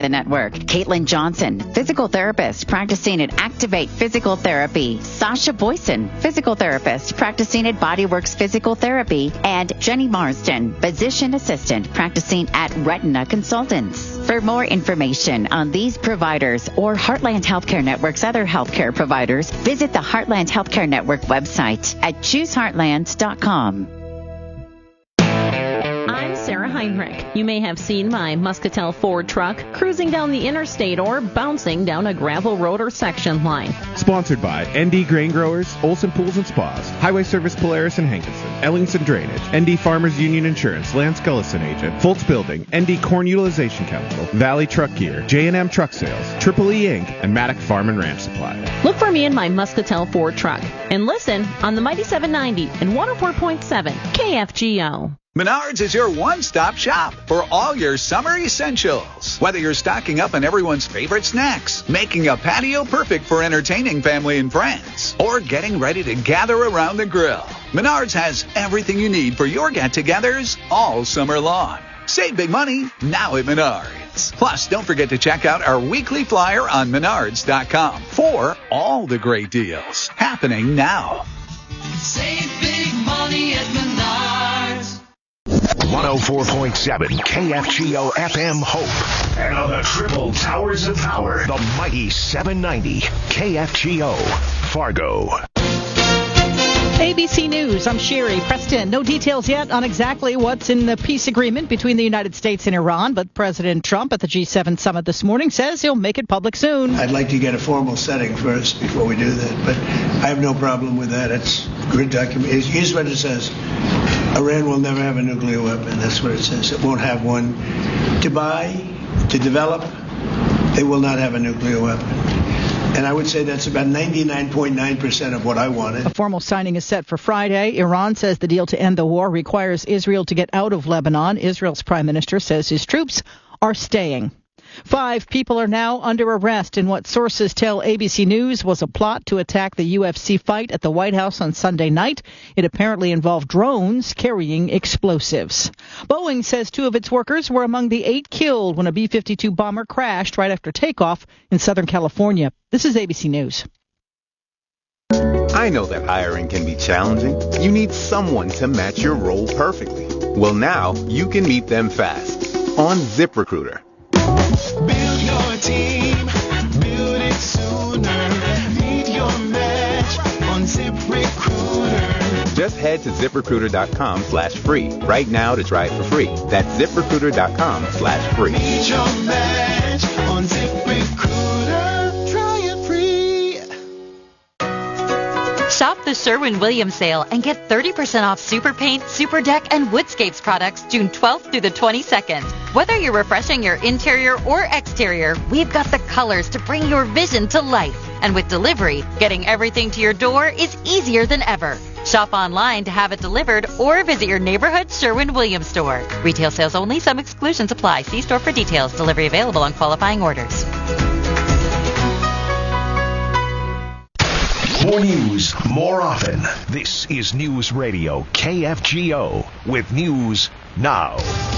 The network. Caitlin Johnson, physical therapist practicing at Activate Physical Therapy. Sasha Boyson, physical therapist practicing at Bodyworks Physical Therapy. And Jenny Marsden, physician assistant practicing at Retina Consultants. For more information on these providers or Heartland Healthcare Network's other healthcare providers, visit the Heartland Healthcare Network website at chooseheartland.com. I'm Sarah Heinrich. You may have seen my Muscatel Ford truck cruising down the interstate or bouncing down a gravel road or section line. Sponsored by ND Grain Growers, Olson Pools and Spas, Highway Service Polaris and Hankinson, Ellingson Drainage, ND Farmers Union Insurance, Lance Gullison Agent, Foltz Building, ND Corn Utilization Council, Valley Truck Gear, J&M Truck Sales, Triple E Inc., and Maddock Farm and Ranch Supply. Look for me in my Muscatel Ford truck and listen on the Mighty 790 and 104.7 KFGO. Menards is your one-stop shop for all your summer essentials. Whether you're stocking up on everyone's favorite snacks, making a patio perfect for entertaining family and friends, or getting ready to gather around the grill, Menards has everything you need for your get-togethers all summer long. Save big money now at Menards. Plus, don't forget to check out our weekly flyer on Menards.com for all the great deals happening now. Save big money at Menards. 104.7 KFGO FM Hope. And on the triple towers of power, the mighty 790 KFGO Fargo. ABC News, I'm Sherry Preston. No details yet on exactly what's in the peace agreement between the United States and Iran, but President Trump at the G7 summit this morning says he'll make it public soon. I'd like to get a formal setting first before we do that, but I have no problem with that. It's a good document. Here's what it says. Iran will never have a nuclear weapon. That's what it says. It won't have one. To buy, to develop, they will not have a nuclear weapon. And I would say that's about 99.9% of what I wanted. A formal signing is set for Friday. Iran says the deal to end the war requires Israel to get out of Lebanon. Israel's prime minister says his troops are staying. 5 people are now under arrest in what sources tell ABC News was a plot to attack the UFC fight at the White House on Sunday night. It apparently involved drones carrying explosives. Boeing says 2 of its workers were among the 8 killed when a B-52 bomber crashed right after takeoff in Southern California. This is ABC News. I know that hiring can be challenging. You need someone to match your role perfectly. Well, now you can meet them fast on ZipRecruiter. Build your team, build it sooner. Meet your match on ZipRecruiter. Just head to ZipRecruiter.com/free right now to try it for free. That's ZipRecruiter.com/free. Meet your match on ZipRecruiter. Try it free. Shop the Sherwin-Williams sale and get 30% off Super Paint, Super Deck, and Woodscapes products June 12th through the 22nd. Whether you're refreshing your interior or exterior, we've got the colors to bring your vision to life. And with delivery, getting everything to your door is easier than ever. Shop online to have it delivered or visit your neighborhood Sherwin-Williams store. Retail sales only. Some exclusions apply. See store for details. Delivery available on qualifying orders. More news, more often. This is News Radio KFGO with News Now.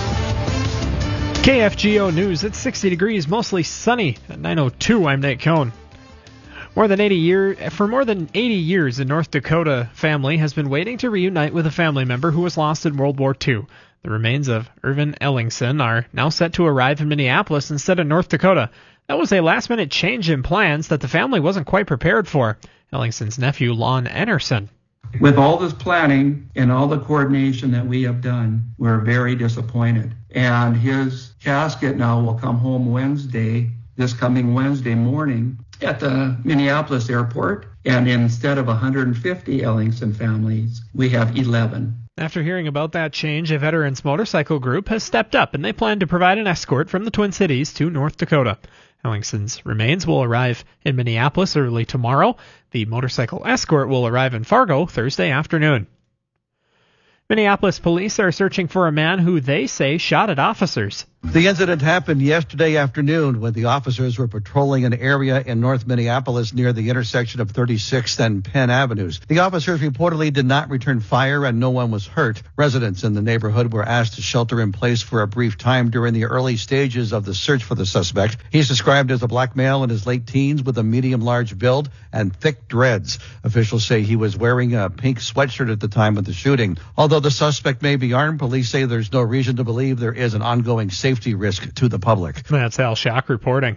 KFGO News, it's 60 degrees, mostly sunny. At 9:02, I'm Nate Cohn. For more than 80 years, the North Dakota family has been waiting to reunite with a family member who was lost in World War II. The remains of Irvin Ellingson are now set to arrive in Minneapolis instead of North Dakota. That was a last-minute change in plans that the family wasn't quite prepared for. Ellingson's nephew, Lon Enerson. With all this planning and all the coordination that we have done, we're very disappointed. And his casket now will come home this coming Wednesday morning at the Minneapolis airport. And instead of 150 Ellingson families, we have 11. After hearing about that change, a veterans motorcycle group has stepped up, and they plan to provide an escort from the Twin Cities to North Dakota. Ellingson's remains will arrive in Minneapolis early tomorrow. The motorcycle escort will arrive in Fargo Thursday afternoon. Minneapolis police are searching for a man who they say shot at officers. The incident happened yesterday afternoon when the officers were patrolling an area in North Minneapolis near the intersection of 36th and Penn Avenues. The officers reportedly did not return fire and no one was hurt. Residents in the neighborhood were asked to shelter in place for a brief time during the early stages of the search for the suspect. He's described as a black male in his late teens with a medium-large build and thick dreads. Officials say he was wearing a pink sweatshirt at the time of the shooting. Although the suspect may be armed, police say there's no reason to believe there is an ongoing safety risk to the public. That's Al Shock reporting.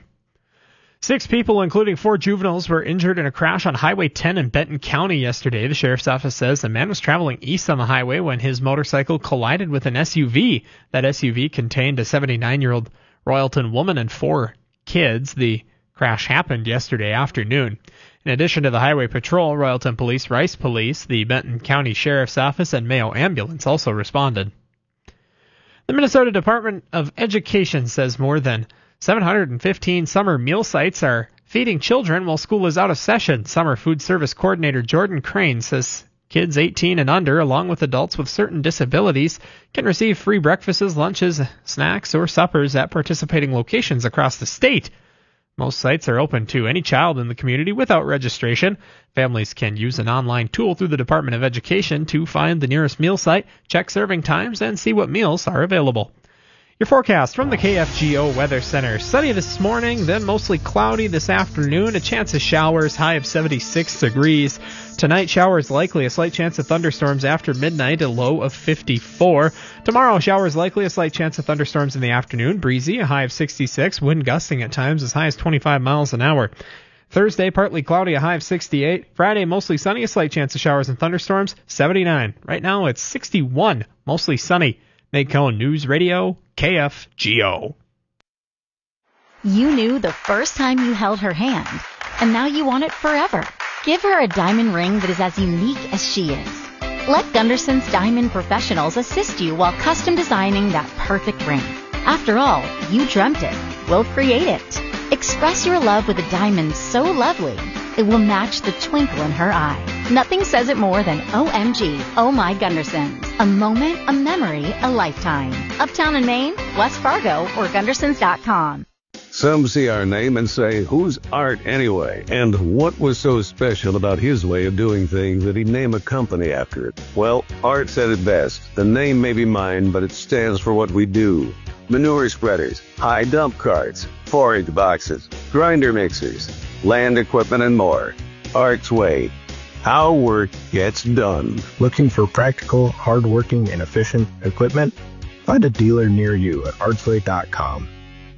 6 people, including 4 juveniles, were injured in a crash on Highway 10 in Benton County yesterday. The sheriff's office says the man was traveling east on the highway when his motorcycle collided with an SUV. That SUV contained a 79-year-old Royalton woman and 4 kids. The crash happened yesterday afternoon. In addition to the Highway Patrol, Royalton Police, Rice Police, the Benton County Sheriff's Office, and Mayo Ambulance also responded. The Minnesota Department of Education says more than 715 summer meal sites are feeding children while school is out of session. Summer Food Service Coordinator Jordan Crane says kids 18 and under, along with adults with certain disabilities, can receive free breakfasts, lunches, snacks, or suppers at participating locations across the state. Most sites are open to any child in the community without registration. Families can use an online tool through the Department of Education to find the nearest meal site, check serving times, and see what meals are available. Your forecast from the KFGO Weather Center. Sunny this morning, then mostly cloudy this afternoon. A chance of showers, high of 76 degrees. Tonight, showers likely. A slight chance of thunderstorms after midnight, a low of 54. Tomorrow, showers likely. A slight chance of thunderstorms in the afternoon. Breezy, a high of 66. Wind gusting at times as high as 25 miles an hour. Thursday, partly cloudy, a high of 68. Friday, mostly sunny. A slight chance of showers and thunderstorms, 79. Right now, it's 61. Mostly sunny. Nate Cohn, News Radio, KFGO. You knew the first time you held her hand, and now you want it forever. Give her a diamond ring that is as unique as she is. Let Gunderson's Diamond Professionals assist you while custom designing that perfect ring. After all, you dreamt it. We'll create it. Express your love with a diamond so lovely, it will match the twinkle in her eye. Nothing says it more than OMG, Oh My Gundersons. A moment, a memory, a lifetime. Uptown in Maine, West Fargo, or Gundersons.com. Some see our name and say, who's Art anyway? And what was so special about his way of doing things that he'd name a company after it? Well, Art said it best. The name may be mine, but it stands for what we do. Manure spreaders, high dump carts, forage boxes, grinder mixers, land equipment, and more. Art's Way. How work gets done. Looking for practical, hardworking, and efficient equipment? Find a dealer near you at artsway.com.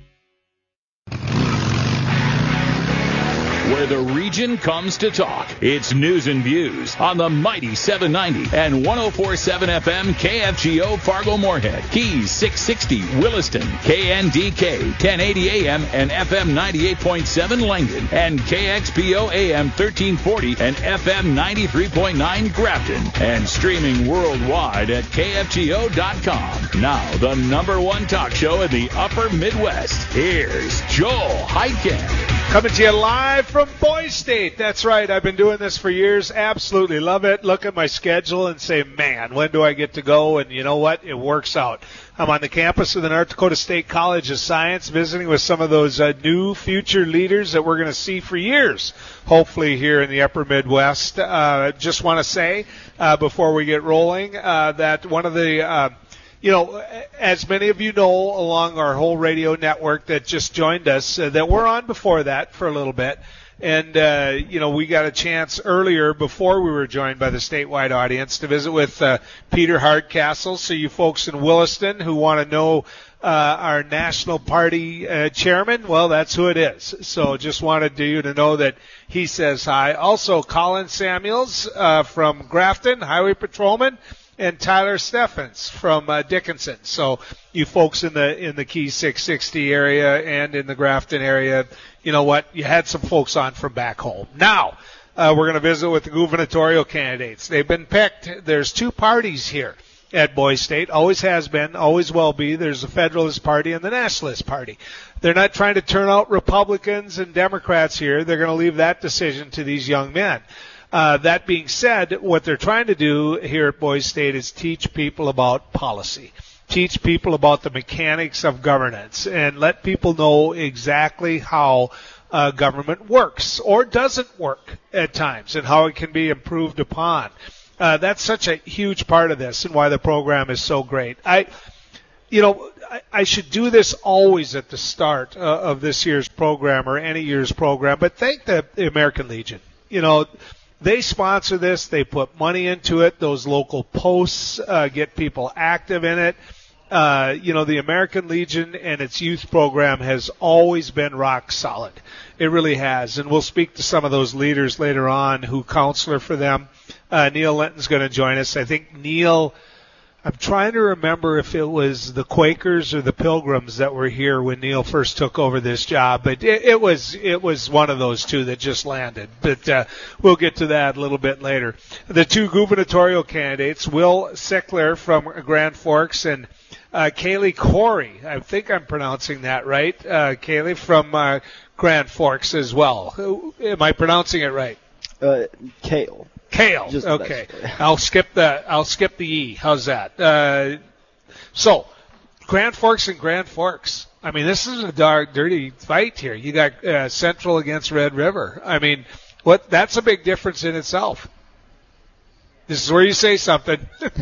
Where the region comes to talk. It's News and Views on the mighty 790 and 104.7 FM KFGO Fargo-Moorhead, Keys 660 Williston, KNDK 1080 AM and FM 98.7 Langdon, and KXPO AM 1340 and FM 93.9 Grafton, and streaming worldwide at KFGO.com. Now, the number one talk show in the upper Midwest. Here's Joel Heitkamp. Coming to you live from Boise State. That's right. I've been doing this for years. Absolutely love it. Look at my schedule and say, man, when do I get to go? And you know what? It works out. I'm on the campus of the North Dakota State College of Science, visiting with some of those new future leaders that we're going to see for years, hopefully here in the upper Midwest. Just want to say, before we get rolling, that one of the as many of you know, along our whole radio network that just joined us, that we're on before that for a little bit. And, we got a chance earlier before we were joined by the statewide audience to visit with Peter Hardcastle. So you folks in Williston who want to know our national party chairman, well, that's who it is. So just wanted you to know that he says hi. Also, Colin Samuels from Grafton, highway patrolman, and Tyler Steffens from Dickinson. So you folks in the Key 660 area and in the Grafton area, you know what? You had some folks on from back home. Now, we're going to visit with the gubernatorial candidates. They've been picked. There's two parties here at Boise State. Always has been, always will be. There's the Federalist Party and the Nationalist Party. They're not trying to turn out Republicans and Democrats here. They're going to leave that decision to these young men. That being said, what they're trying to do here at Boise State is teach people about policy. teach people about the mechanics of governance and let people know exactly how government works or doesn't work at times and how it can be improved upon. That's such a huge part of this and why the program is so great. I should do this always at the start of this year's program or any year's program, but thank the American Legion. They sponsor this. They put money into it. Those local posts get people active in it. The American Legion and its youth program has always been rock solid. It really has. And we'll speak to some of those leaders later on who counselor for them. Neil Linton's going to join us. I think Neil, I'm trying to remember if it was the Quakers or the Pilgrims that were here when Neil first took over this job, but it was one of those two that just landed. But we'll get to that a little bit later. The two gubernatorial candidates, Will Sickler from Grand Forks and Kaylee Corey, I think I'm pronouncing that right. Kaylee from Grand Forks as well. Am I pronouncing it right? Kale. Kale. Just okay. I'll skip the E. How's that? So, Grand Forks and Grand Forks. I mean, this is a dark, dirty fight here. You got Central against Red River. I mean, that's a big difference in itself. This is where you say something.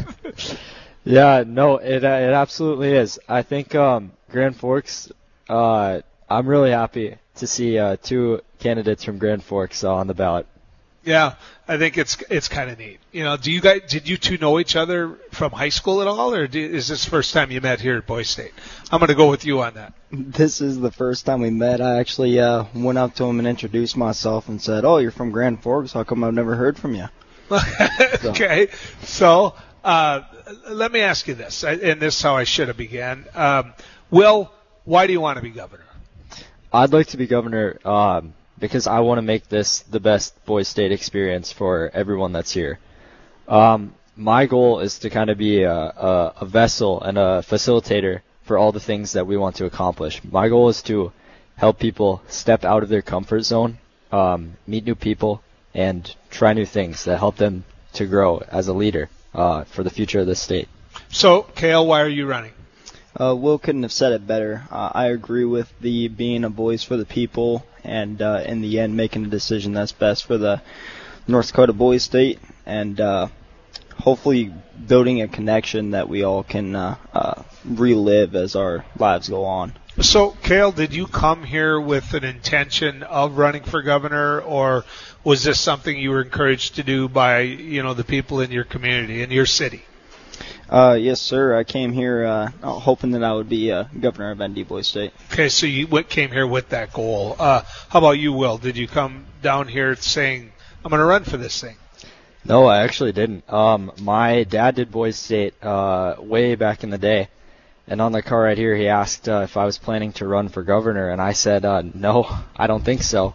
Yeah, no, it absolutely is. I think Grand Forks, I'm really happy to see two candidates from Grand Forks on the ballot. Yeah, I think it's kind of neat. Did you two know each other from high school at all, or is this the first time you met here at Boise State? I'm going to go with you on that. This is the first time we met. I actually went up to him and introduced myself and said, "Oh, you're from Grand Forks. How come I've never heard from you?" Okay, so let me ask you this, and this is how I should have began. Will, why do you want to be governor? I'd like to be governor because I want to make this the best Boise State experience for everyone that's here. My goal is to kind of be a vessel and a facilitator for all the things that we want to accomplish. My goal is to help people step out of their comfort zone, meet new people, and try new things that help them to grow as a leader for the future of this state. So, Kale, why are you running? Will couldn't have said it better. I agree with the being a voice for the people and in the end making a decision that's best for the North Dakota Boise State and hopefully building a connection that we all can relive as our lives go on. So, Kale, did you come here with an intention of running for governor, or was this something you were encouraged to do by, the people in your community, in your city? Yes, sir. I came here hoping that I would be governor of ND Boise State. Okay, so you came here with that goal. How about you, Will? Did you come down here saying, I'm going to run for this thing? No, I actually didn't. My dad did Boise State way back in the day. And on the car right here, he asked if I was planning to run for governor, and I said, no, I don't think so.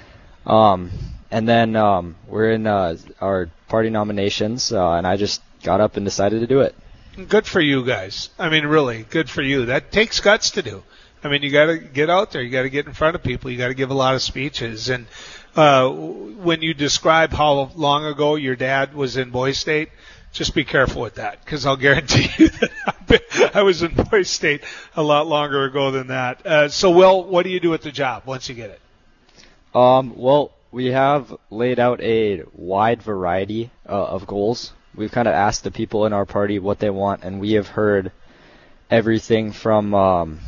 And then we're in our party nominations, and I just got up and decided to do it. Good for you guys. I mean, really, good for you. That takes guts to do. I mean, you got to get out there. You got to get in front of people. You got to give a lot of speeches. And when you describe how long ago your dad was in Boise State, just be careful with that, because I'll guarantee you that I was in Boise State a lot longer ago than that. So, Will, what do you do with the job once you get it? Well, we have laid out a wide variety of goals. We've kind of asked the people in our party what they want, and we have heard everything from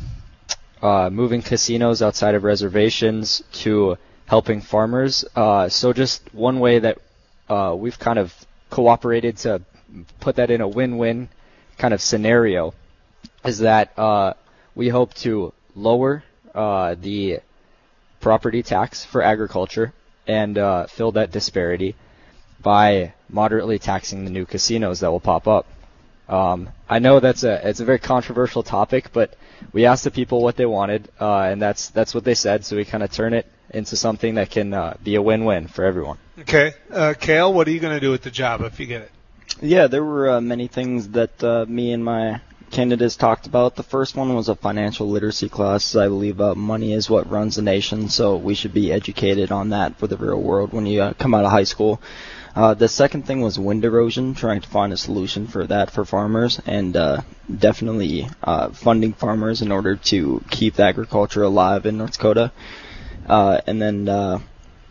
moving casinos outside of reservations to helping farmers. So just one way that we've kind of cooperated to put that in a win-win kind of scenario is that we hope to lower the property tax for agriculture and fill that disparity by moderately taxing the new casinos that will pop up. I know it's a very controversial topic, but we asked the people what they wanted, and that's what they said, so we kind of turn it into something that can be a win-win for everyone. Okay. Kale, what are you going to do with the job if you get it? Yeah, there were many things that me and my candidates talked about. The first one was a financial literacy class. I believe money is what runs the nation, so we should be educated on that for the real world when you come out of high school. The second thing was wind erosion, trying to find a solution for that for farmers, and definitely funding farmers in order to keep agriculture alive in North Dakota. And then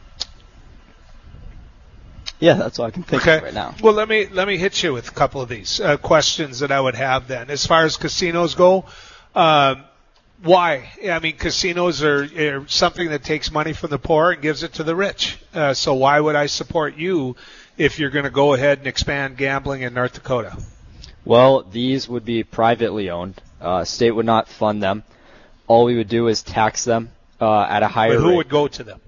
yeah, that's all I can think of right now. Well, let me hit you with a couple of these questions that I would have then. As far as casinos go, why? I mean, casinos are something that takes money from the poor and gives it to the rich. So why would I support you if you're going to go ahead and expand gambling in North Dakota? Well, these would be privately owned. State would not fund them. All we would do is tax them at a higher rate. But who would go to them?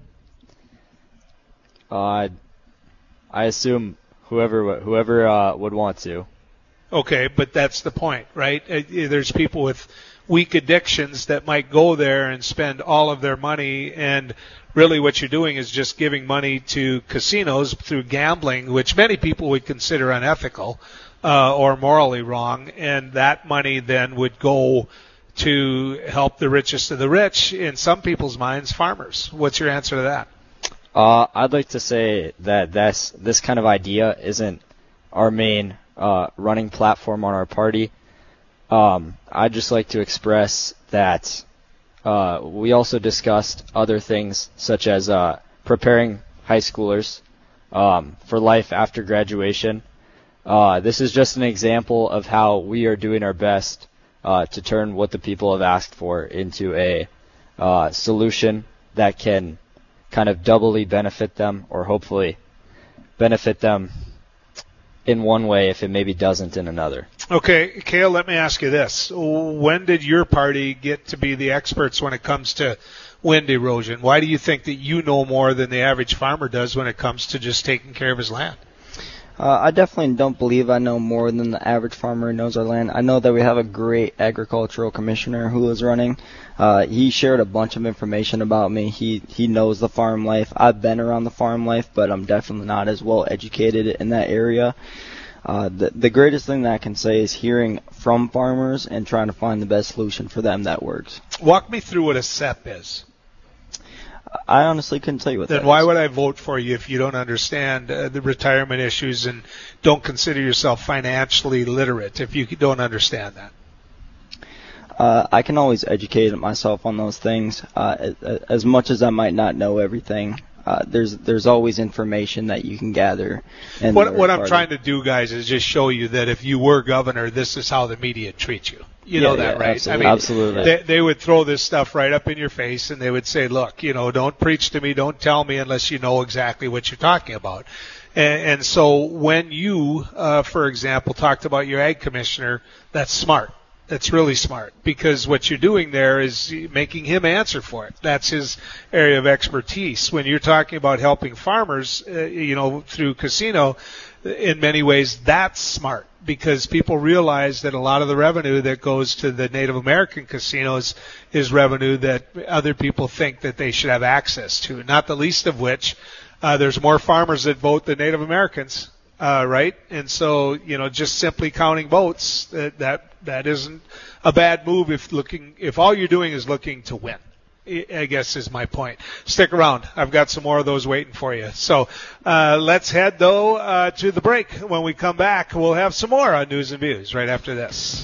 I assume whoever would want to. Okay, but that's the point, right? There's people with weak addictions that might go there and spend all of their money, and really what you're doing is just giving money to casinos through gambling, which many people would consider unethical or morally wrong, and that money then would go to help the richest of the rich, in some people's minds, farmers. What's your answer to that? I'd like to say that this kind of idea isn't our main running platform on our party. I'd just like to express that we also discussed other things such as preparing high schoolers for life after graduation. This is just an example of how we are doing our best to turn what the people have asked for into a solution that can kind of doubly benefit them, or hopefully benefit them in one way if it maybe doesn't in another. Okay, Cale, let me ask you this. When did your party get to be the experts when it comes to wind erosion? Why do you think that you know more than the average farmer does when it comes to just taking care of his land? I definitely don't believe I know more than the average farmer who knows our land. I know that we have a great agricultural commissioner who is running. He shared a bunch of information about me. He knows the farm life. I've been around the farm life, but I'm definitely not as well educated in that area. The greatest thing that I can say is hearing from farmers and trying to find the best solution for them that works. Walk me through what a SEP is. I honestly couldn't tell you what that is. Then why would I vote for you if you don't understand the retirement issues and don't consider yourself financially literate if you don't understand that? I can always educate myself on those things. As much as I might not know everything, there's always information that you can gather. And what I'm trying to do, guys, is just show you that if you were governor, this is how the media treats you. You know that, right? Absolutely. I mean, absolutely. They would throw this stuff right up in your face, and they would say, look, don't preach to me, don't tell me unless you know exactly what you're talking about. And so when you, for example, talked about your ag commissioner, that's smart. That's really smart, because what you're doing there is making him answer for it. That's his area of expertise. When you're talking about helping farmers, through casino, in many ways, that's smart, because people realize that a lot of the revenue that goes to the Native American casinos is revenue that other people think that they should have access to, not the least of which there's more farmers that vote than Native Americans. Right? And so, just simply counting votes, that isn't a bad move if all you're doing is looking to win, I guess is my point. Stick around. I've got some more of those waiting for you. So, let's head though, to the break. When we come back, we'll have some more on News and Views right after this.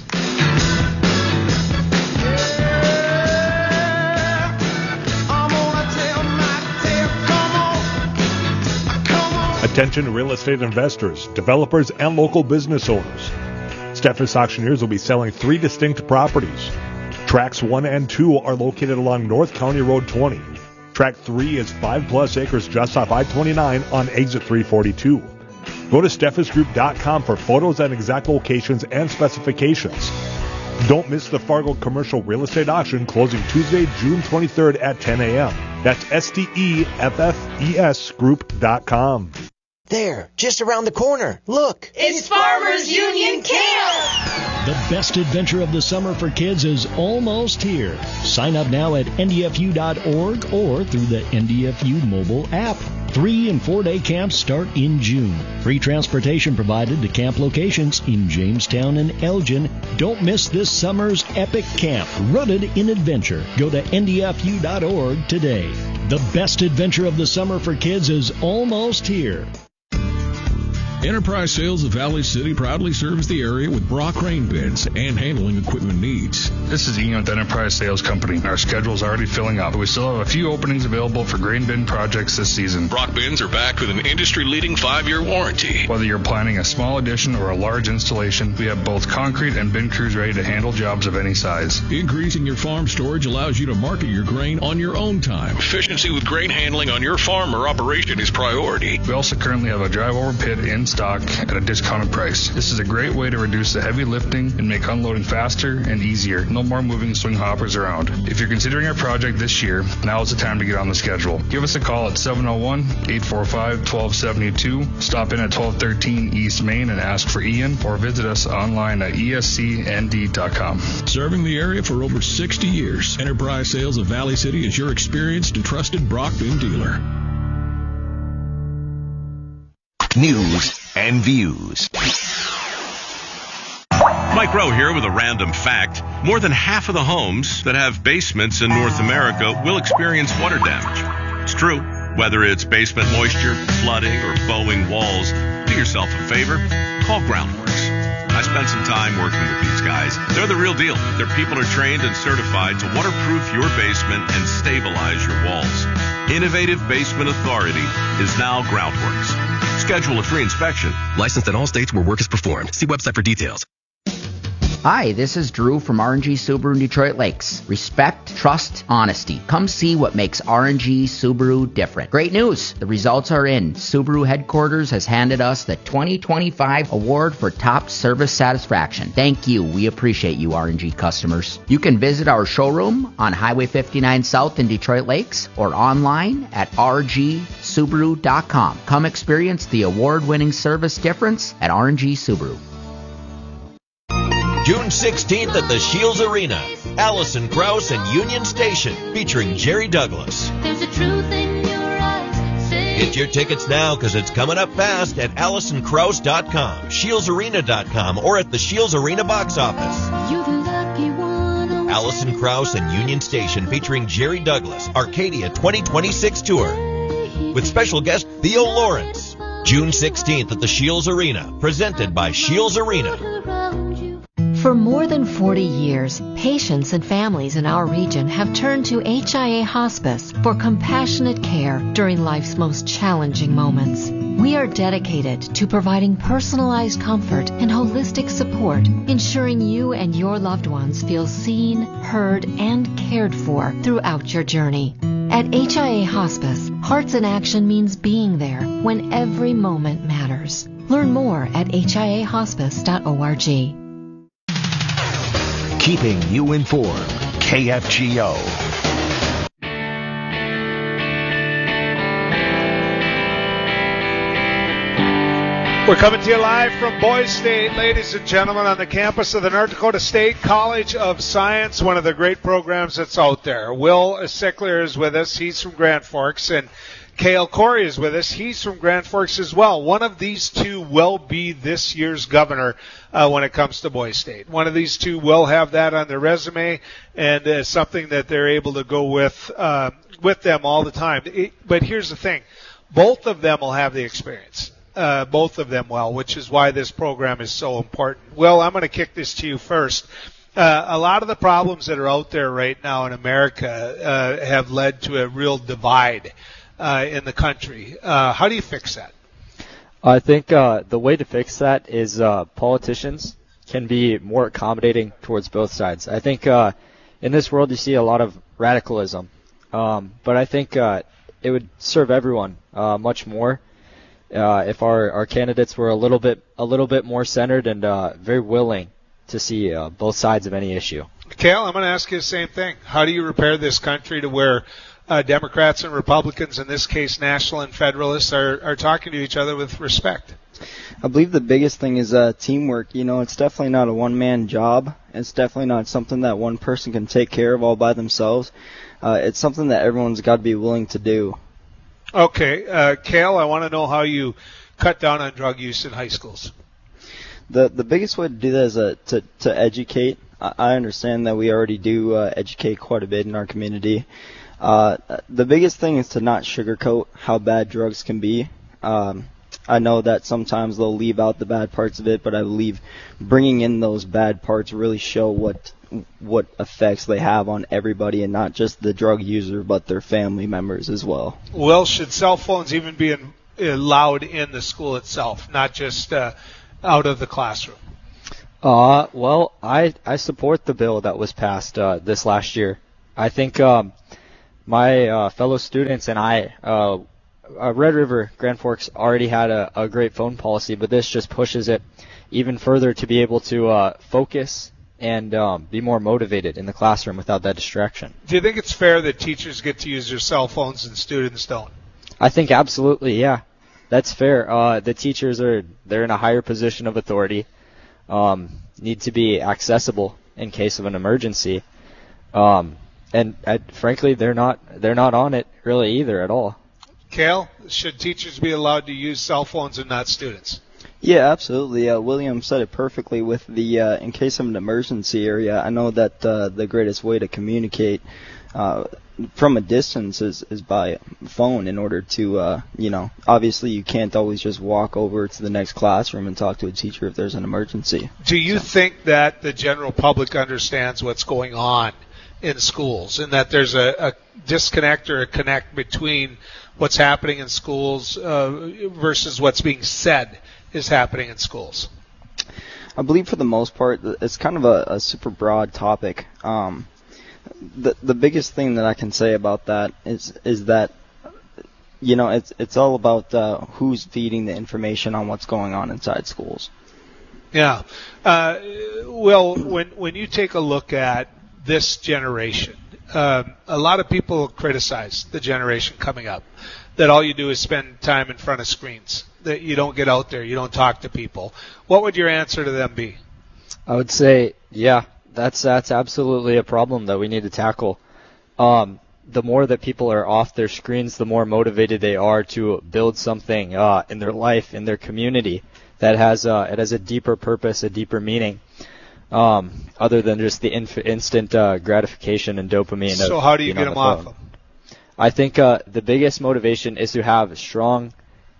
Attention real estate investors, developers, and local business owners. Steffes Auctioneers will be selling 3 distinct properties. Tracks 1 and 2 are located along North County Road 20. Track 3 is 5+ acres just off I-29 on exit 342. Go to steffesgroup.com for photos and exact locations and specifications. Don't miss the Fargo Commercial Real Estate Auction closing Tuesday, June 23rd at 10 a.m. That's STEFFES Group.com. There, just around the corner. Look. It's Farmers Union Camp! The best adventure of the summer for kids is almost here. Sign up now at ndfu.org or through the NDFU mobile app. 3- and 4-day camps start in June. Free transportation provided to camp locations in Jamestown and Elgin. Don't miss this summer's epic camp, rooted in adventure. Go to ndfu.org today. The best adventure of the summer for kids is almost here. Enterprise Sales of Valley City proudly serves the area with Brock grain bins and handling equipment needs. This is Ian with Enterprise Sales Company. Our schedule is already filling up. We still have a few openings available for grain bin projects this season. Brock bins are backed with an industry-leading 5-year warranty. Whether you're planning a small addition or a large installation, we have both concrete and bin crews ready to handle jobs of any size. Increasing your farm storage allows you to market your grain on your own time. Efficiency with grain handling on your farm or operation is priority. We also currently have a drive-over pit in stock at a discounted price. This is a great way to reduce the heavy lifting and make unloading faster and easier. No more moving swing hoppers around. If you're considering a project this year, now is the time to get on the schedule. Give us a call at 701-845-1272. Stop in at 1213 East Main and ask for Ian, or visit us online at escnd.com. Serving the area for over 60 years, Enterprise Sales of Valley City is your experienced and trusted Brock bin dealer. News and views. Mike Rowe here with a random fact. More than half of the homes that have basements in North America will experience water damage. It's true. Whether it's basement moisture, flooding, or bowing walls, do yourself a favor. Call Groundworks. I spent some time working with these guys. They're the real deal. Their people are trained and certified to waterproof your basement and stabilize your walls. Innovative Basement Authority is now Groundworks. Schedule a free inspection. Licensed in all states where work is performed. See website for details. Hi, this is Drew from R&G Subaru in Detroit Lakes. Respect, trust, honesty. Come see what makes R&G Subaru different. Great news! The results are in. Subaru headquarters has handed us the 2025 award for top service satisfaction. Thank you. We appreciate you, R&G customers. You can visit our showroom on Highway 59 South in Detroit Lakes or online at rgsubaru.com. Come experience the award-winning service difference at R&G Subaru. June 16th at the Shields Arena, Allison Krauss and Union Station, featuring Jerry Douglas. There's a truth in your eyes. Get your tickets now because it's coming up fast at AllisonKrauss.com, ShieldsArena.com, or at the Shields Arena box office. You're the lucky one. Allison Krauss and Union Station, featuring Jerry Douglas, Arcadia 2026 tour, with special guest Theo Lawrence. June 16th at the Shields Arena, presented by Shields Arena. For more than 40 years, patients and families in our region have turned to HIA Hospice for compassionate care during life's most challenging moments. We are dedicated to providing personalized comfort and holistic support, ensuring you and your loved ones feel seen, heard, and cared for throughout your journey. At HIA Hospice, Hearts in Action means being there when every moment matters. Learn more at hiahospice.org. Keeping you informed. KFGO. We're coming to you live from Boys State, ladies and gentlemen, on the campus of the North Dakota State College of Science, one of the great programs that's out there. Will Sickler is with us. He's from Grand Forks. And Cale Corey is with us. He's from Grand Forks as well. One of these two will be this year's governor when it comes to Boys State. One of these two will have that on their resume, and something that they're able to go with them all the time. But here's the thing. Both of them will have the experience. Both of them will, which is why this program is so important. Will, I'm going to kick this to you first. A lot of the problems that are out there right now in America have led to a real divide in the country. How do you fix that? I think the way to fix that is politicians can be more accommodating towards both sides. I think in this world you see a lot of radicalism, but I think it would serve everyone much more if our candidates were a little bit more centered and very willing to see both sides of any issue. Cale, I'm going to ask you the same thing. How do you repair this country to where Democrats and Republicans, in this case National and Federalists, are talking to each other with respect? I believe the biggest thing is teamwork. You know, it's definitely not a one-man job. It's definitely not something that one person can take care of all by themselves. It's something that everyone's got to be willing to do. Okay, Cale, I want to know how you cut down on drug use in high schools. The biggest way to do that is to educate. I understand that we already do educate quite a bit in our community. The biggest thing is to not sugarcoat how bad drugs can be. I know that sometimes they'll leave out the bad parts of it, but I believe bringing in those bad parts really show what effects they have on everybody, and not just the drug user, but their family members as well. Well, should cell phones even be allowed in the school itself, not just out of the classroom? Well, I support the bill that was passed this last year. I think my fellow students and I, Red River, Grand Forks already had a great phone policy, but this just pushes it even further to be able to focus and be more motivated in the classroom without that distraction. Do you think it's fair that teachers get to use their cell phones and students don't? I think absolutely, yeah. That's fair. The teachers they're in a higher position of authority, need to be accessible in case of an emergency. And frankly, they're not on it really either at all. Cale, should teachers be allowed to use cell phones and not students? Yeah, absolutely. William said it perfectly with the in case of an emergency area. I know that the greatest way to communicate from a distance is by phone in order to, obviously you can't always just walk over to the next classroom and talk to a teacher if there's an emergency. Do you think that the general public understands what's going on in schools and that there's a disconnect or a connect between what's happening in schools versus what's being said is happening in schools? I believe for the most part it's kind of a super broad topic. The biggest thing that I can say about that is that it's all about who's feeding the information on what's going on inside schools. Yeah. Well, when you take a look at this generation, a lot of people criticize the generation coming up, that all you do is spend time in front of screens, that you don't get out there, you don't talk to people. What would your answer to them be? I would say, yeah, that's absolutely a problem that we need to tackle. The more that people are off their screens, the more motivated they are to build something in their life, in their community, that has a deeper purpose, a deeper meaning, other than just the instant gratification and dopamine. So how do you get them off them? I think the biggest motivation is to have strong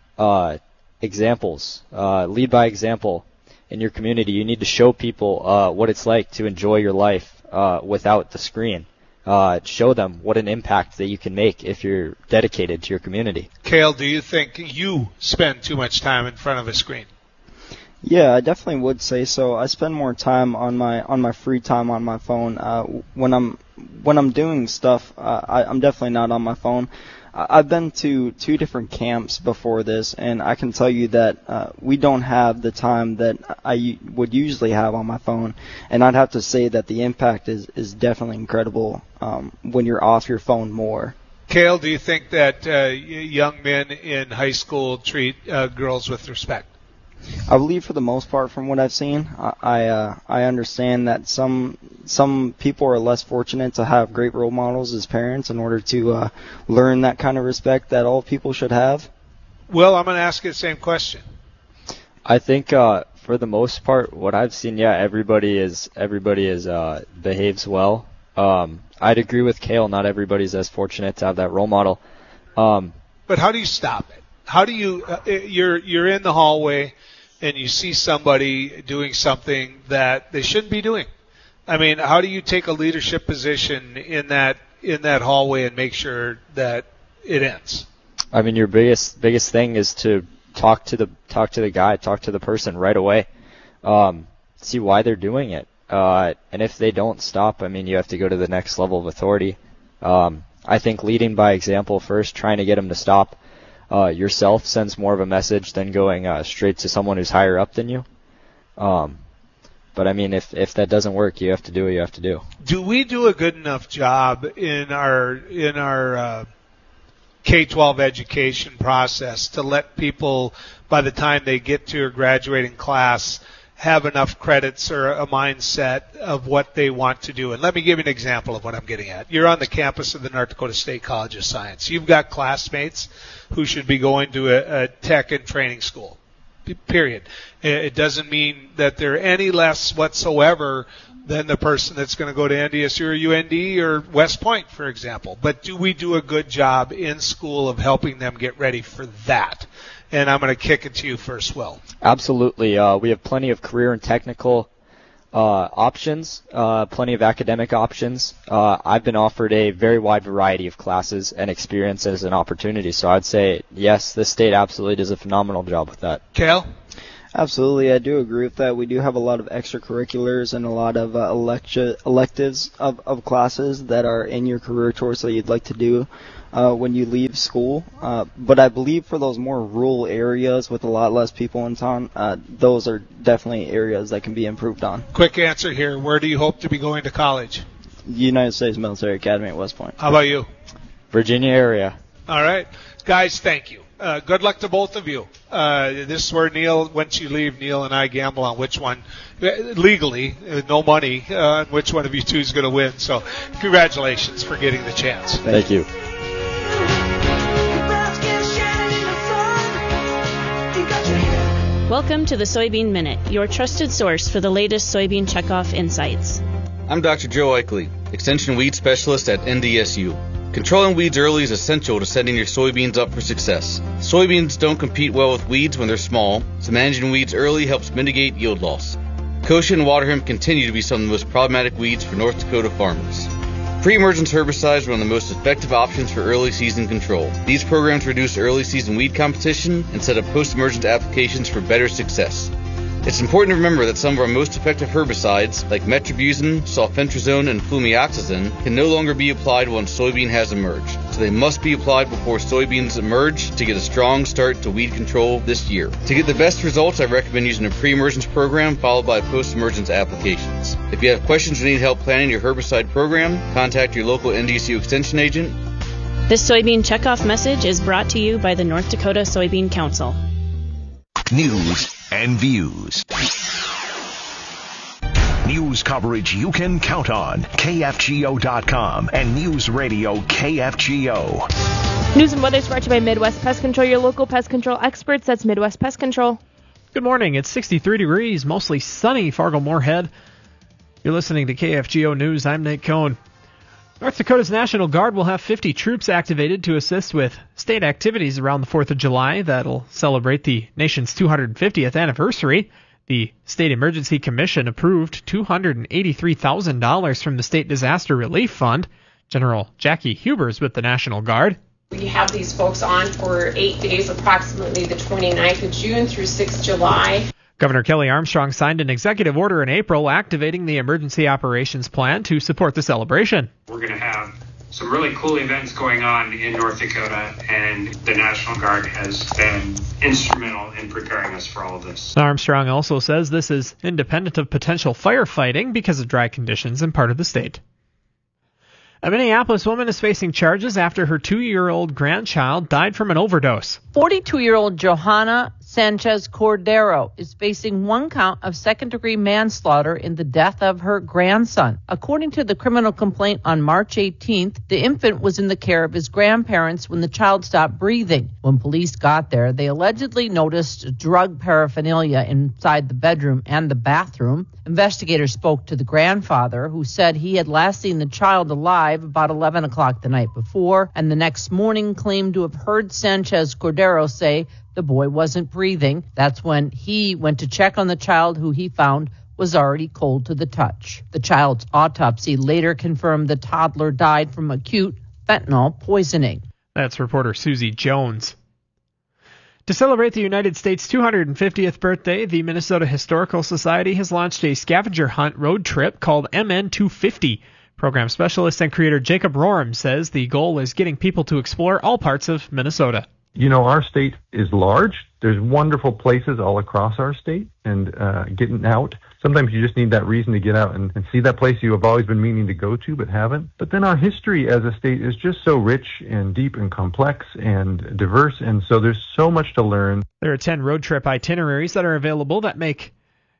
examples, lead by example in your community. You need to show people what it's like to enjoy your life without the screen. Show them what an impact that you can make if you're dedicated to your community. Cale, do you think you spend too much time in front of a screen? Yeah, I definitely would say so. I spend more time on my free time on my phone. When I'm doing stuff, I'm definitely not on my phone. I've been to 2 different camps before this, and I can tell you that we don't have the time that I would usually have on my phone. And I'd have to say that the impact is definitely incredible when you're off your phone more. Cale, do you think that young men in high school treat girls with respect? I believe for the most part, from what I've seen, I understand that some people are less fortunate to have great role models as parents in order to learn that kind of respect that all people should have. Well, I'm going to ask you the same question. I think for the most part, what I've seen, yeah, everybody is behaves well. I'd agree with Cale. Not everybody's as fortunate to have that role model. But how do you stop it? How do you? You're in the hallway and you see somebody doing something that they shouldn't be doing. I mean, how do you take a leadership position in that hallway and make sure that it ends? I mean, your biggest thing is to talk to the person right away. See why they're doing it. And if they don't stop, I mean, you have to go to the next level of authority. I think leading by example first, trying to get them to stop yourself sends more of a message than going straight to someone who's higher up than you. But I mean, if that doesn't work, you have to do what you have to do. Do we do a good enough job in our K-12 education process to let people, by the time they get to a graduating class, have enough credits or a mindset of what they want to do. And let me give you an example of what I'm getting at. You're on the campus of the North Dakota State College of Science. You've got classmates who should be going to a tech and training school, period. It doesn't mean that they're any less whatsoever than the person that's going to go to NDSU or UND or West Point, for example. But do we do a good job in school of helping them get ready for that? And I'm going to kick it to you first, Will. Absolutely. We have plenty of career and technical options, plenty of academic options. I've been offered a very wide variety of classes and experiences and opportunities. So I'd say, yes, this state absolutely does a phenomenal job with that. Kale? Absolutely, I do agree with that. We do have a lot of extracurriculars and a lot of electives of classes that are in your career choice that you'd like to do when you leave school. But I believe for those more rural areas with a lot less people in town, those are definitely areas that can be improved on. Quick answer here. Where do you hope to be going to college? United States Military Academy at West Point. How about you? Virginia area. All right. Guys, thank you. Good luck to both of you. This is where Neil, once you leave, Neil and I gamble on which one, legally, no money, on which one of you two is going to win. So congratulations for getting the chance. Thank you. Welcome to the Soybean Minute, your trusted source for the latest soybean checkoff insights. I'm Dr. Joe Eichley, Extension Weed Specialist at NDSU. Controlling weeds early is essential to setting your soybeans up for success. Soybeans don't compete well with weeds when they're small, so managing weeds early helps mitigate yield loss. Kochia and water hemp continue to be some of the most problematic weeds for North Dakota farmers. Pre-emergence herbicides are one of the most effective options for early season control. These programs reduce early season weed competition and set up post-emergent applications for better success. It's important to remember that some of our most effective herbicides, like metribuzin, sulfentrazone, and flumioxazin, can no longer be applied once soybean has emerged, so they must be applied before soybeans emerge to get a strong start to weed control this year. To get the best results, I recommend using a pre-emergence program followed by post-emergence applications. If you have questions or need help planning your herbicide program, contact your local NDSU Extension agent. This soybean checkoff message is brought to you by the North Dakota Soybean Council. News and views. News coverage you can count on. KFGO.com and News Radio KFGO. News and weather is brought to you by Midwest Pest Control, your local pest control experts. That's Midwest Pest Control. Good morning. It's 63 degrees, mostly sunny, Fargo-Moorhead. You're listening to KFGO News. I'm Nate Cohn. North Dakota's National Guard will have 50 troops activated to assist with state activities around the 4th of July that'll celebrate the nation's 250th anniversary. The State Emergency Commission approved $283,000 from the State Disaster Relief Fund. General Jackie Huber is with the National Guard. We have these folks on for 8 days, approximately the 29th of June through 6th July. Governor Kelly Armstrong signed an executive order in April activating the Emergency Operations Plan to support the celebration. We're going to have some really cool events going on in North Dakota, and the National Guard has been instrumental in preparing us for all of this. Armstrong also says this is independent of potential firefighting because of dry conditions in part of the state. A Minneapolis woman is facing charges after her 2-year-old grandchild died from an overdose. 42-year-old Johanna Sanchez Cordero is facing one count of second-degree manslaughter in the death of her grandson. According to the criminal complaint on March 18th, the infant was in the care of his grandparents when the child stopped breathing. When police got there, they allegedly noticed drug paraphernalia inside the bedroom and the bathroom. Investigators spoke to the grandfather, who said he had last seen the child alive about 11 o'clock the night before, and the next morning claimed to have heard Sanchez Cordero say the boy wasn't breathing. That's when he went to check on the child, who he found was already cold to the touch. The child's autopsy later confirmed the toddler died from acute fentanyl poisoning. That's reporter Susie Jones. To celebrate the United States' 250th birthday, the Minnesota Historical Society has launched a scavenger hunt road trip called MN250. Program specialist and creator Jacob Roram says the goal is getting people to explore all parts of Minnesota. You know, our state is large. There's wonderful places all across our state, and getting out. Sometimes you just need that reason to get out and see that place you have always been meaning to go to but haven't. But then our history as a state is just so rich and deep and complex and diverse, and so there's so much to learn. There are 10 road trip itineraries that are available that make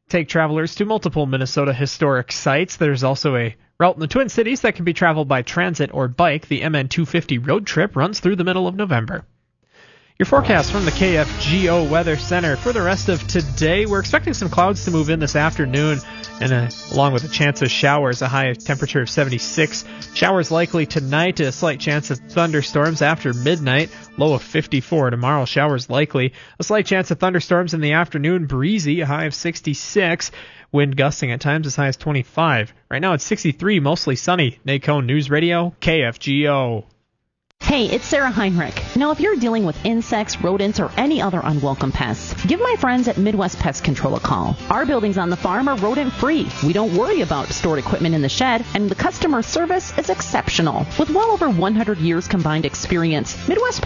take travelers to multiple Minnesota historic sites. There's also a route in the Twin Cities that can be traveled by transit or bike. The MN 250 road trip runs through the middle of November. Your forecast from the KFGO Weather Center. For the rest of today, we're expecting some clouds to move in this afternoon, and along with a chance of showers, a high temperature of 76. Showers likely tonight, a slight chance of thunderstorms after midnight, low of 54. Tomorrow, showers likely. A slight chance of thunderstorms in the afternoon, breezy, a high of 66. Wind gusting at times as high as 25. Right now it's 63, mostly sunny. Nate Cohn News Radio, KFGO. Hey, it's Sarah Heinrich. Now, if you're dealing with insects, rodents, or any other unwelcome pests, give my friends at Midwest Pest Control a call. Our buildings on the farm are rodent-free. We don't worry about stored equipment in the shed, and the customer service is exceptional. With well over 100 years combined experience, Midwest